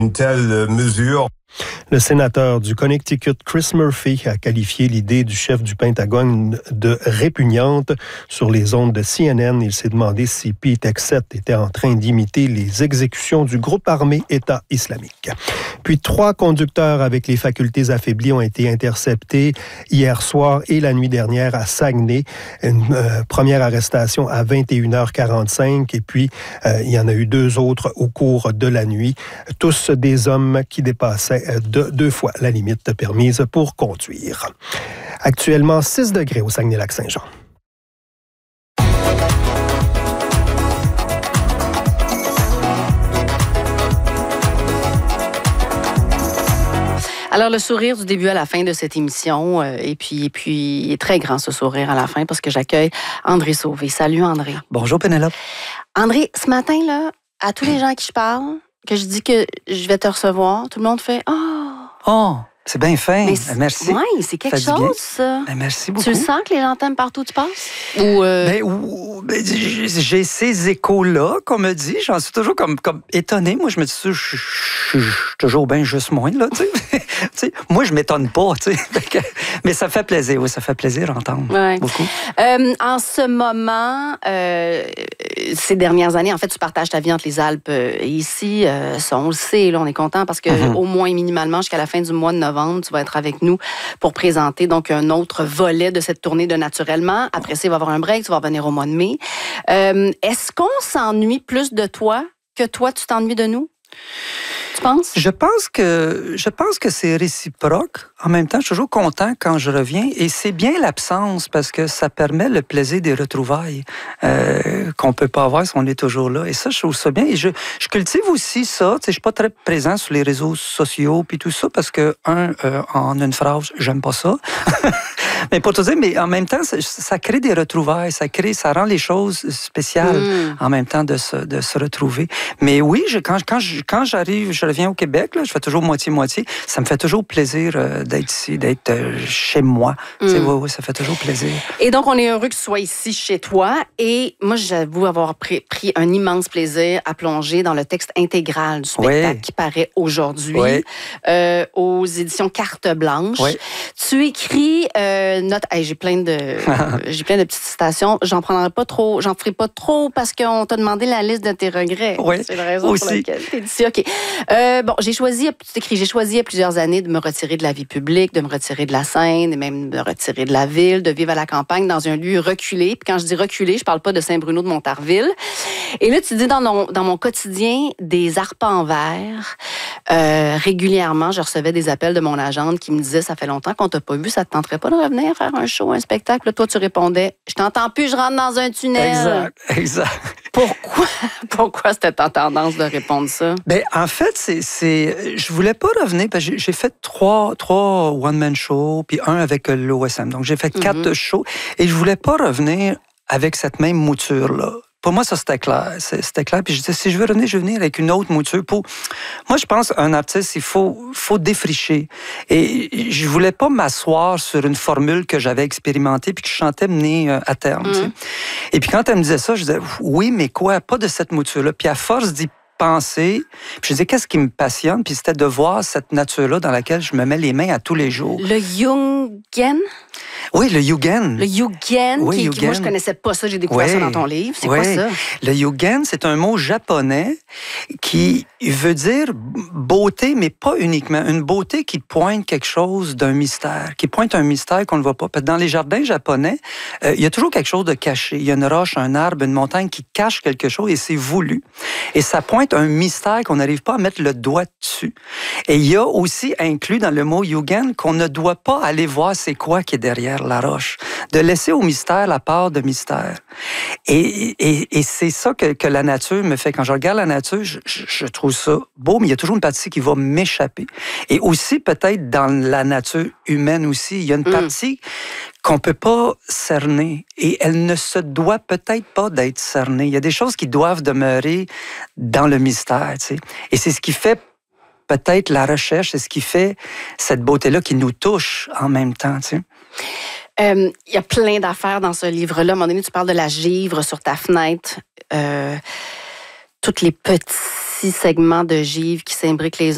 Une telle mesure. Le sénateur du Connecticut, Chris Murphy, a qualifié l'idée du chef du Pentagone de répugnante. Sur les ondes de CNN, il s'est demandé si Pete Hegseth était en train d'imiter les exécutions du groupe armé État islamique. Puis 3 conducteurs avec les facultés affaiblies ont été interceptés hier soir et la nuit dernière à Saguenay. Une première arrestation à 21h45 et puis il y en a eu 2 autres au cours de la nuit. Tous des hommes qui dépassaient de 2 fois la limite permise pour conduire. Actuellement, 6 degrés au Saguenay-Lac-Saint-Jean. Alors, le sourire du début à la fin de cette émission, et puis il est très grand ce sourire à la fin parce que j'accueille André Sauvé. Salut André. Bonjour Pénélope. André, ce matin, là, à tous les gens à qui je parle, que je dis que je vais te recevoir, tout le monde fait « Oh, c'est bien fin. Merci. Oui, c'est quelque chose, ça. Merci beaucoup. Tu le sens que les gens t'aiment partout où tu passes? Ou j'ai ces échos-là qu'on me dit. J'en suis toujours comme étonné. Moi, je me dis, je suis toujours bien juste moi, là, tu sais. Moi, je m'étonne pas, tu sais. Mais ça fait plaisir, oui, ça fait plaisir d'entendre. Ouais. Beaucoup. En ce moment, ces dernières années, en fait, tu partages ta vie entre les Alpes et ici. Ça, on le sait, là, on est content parce que au moins minimalement, jusqu'à la fin du mois de novembre, tu vas être avec nous pour présenter donc un autre volet de cette tournée de Naturellement. Après ça, il va y avoir un break, tu vas revenir au mois de mai. Est-ce qu'on s'ennuie plus de toi que toi, tu t'ennuies de nous? Tu penses? Je pense que c'est réciproque. En même temps, je suis toujours content quand je reviens. Et c'est bien l'absence parce que ça permet le plaisir des retrouvailles qu'on peut pas avoir si on est toujours là. Et ça, je trouve ça bien. Et je cultive aussi ça. Tu sais, je suis pas très présent sur les réseaux sociaux puis tout ça parce que, en une phrase, j'aime pas ça. Mais pour te dire, mais en même temps, ça crée des retrouvailles, ça rend les choses spéciales en même temps de se retrouver. Mais oui, quand j'arrive, je reviens au Québec, là, je fais toujours moitié-moitié. Ça me fait toujours plaisir d'être ici, d'être chez moi. Oui, ça fait toujours plaisir. Et donc, on est heureux que tu sois ici chez toi. Et moi, j'avoue avoir pris un immense plaisir à plonger dans le texte intégral du spectacle qui paraît aujourd'hui aux éditions Carte Blanche. Oui. Tu écris j'ai plein de petites citations. J'en ferai pas trop parce qu'on t'a demandé la liste de tes regrets. Oui, c'est la raison aussi. pour laquelle t'es ici. OK. J'ai choisi il y a plusieurs années de me retirer de la vie publique, de me retirer de la scène, et même de me retirer de la ville, de vivre à la campagne dans un lieu reculé. Puis quand je dis reculé, je parle pas de Saint-Bruno de Montarville. Et là, tu dis dans mon quotidien des arpents verts. Régulièrement, je recevais des appels de mon agente qui me disait « Ça fait longtemps qu'on t'a pas vu, ça te tenterait pas de revenir faire un show, un spectacle? » Là, toi, tu répondais « Je t'entends plus, je rentre dans un tunnel. » Exact. Pourquoi c'était ta tendance de répondre ça? Ben, en fait, je voulais pas revenir parce que j'ai fait trois one-man shows puis un avec l'OSM. Donc, j'ai fait 4 shows et je voulais pas revenir avec cette même mouture-là. Pour moi, ça, c'était clair. C'était clair. Puis je disais, si je veux venir avec une autre mouture. Moi, je pense qu'un artiste, il faut défricher. Et je voulais pas m'asseoir sur une formule que j'avais expérimentée puis que je sentais mener à terme. Tu sais. Et puis quand elle me disait ça, je disais, oui, mais quoi? Pas de cette mouture-là. Puis à force d'y penser, puis je disais, qu'est-ce qui me passionne? Puis c'était de voir cette nature-là dans laquelle je me mets les mains à tous les jours. Le Jungen? Oui, le Yugen. Le Yugen, oui, Yugen. Moi, je connaissais pas ça. J'ai découvert ça dans ton livre. C'est quoi ça? Le Yugen, c'est un mot japonais qui veut dire beauté, mais pas uniquement. Une beauté qui pointe quelque chose d'un mystère, qui pointe un mystère qu'on ne voit pas. Parce que dans les jardins japonais, il y a toujours quelque chose de caché. Il y a une roche, un arbre, une montagne qui cache quelque chose et c'est voulu. Et ça pointe un mystère qu'on n'arrive pas à mettre le doigt dessus. Et il y a aussi inclus dans le mot Yugen qu'on ne doit pas aller voir c'est quoi qui est derrière la roche. De laisser au mystère la part de mystère. Et c'est ça que la nature me fait. Quand je regarde la nature, je trouve ça beau, mais il y a toujours une partie qui va m'échapper. Et aussi, peut-être, dans la nature humaine aussi, il y a une partie qu'on ne peut pas cerner. Et elle ne se doit peut-être pas d'être cernée. Il y a des choses qui doivent demeurer dans le mystère, tu sais. Et c'est ce qui fait peut-être la recherche, c'est ce qui fait cette beauté-là qui nous touche en même temps, tu sais. Il y a plein d'affaires dans ce livre-là. À un moment donné, tu parles de la givre sur ta fenêtre. Tous les petits segments de givre qui s'imbriquent les uns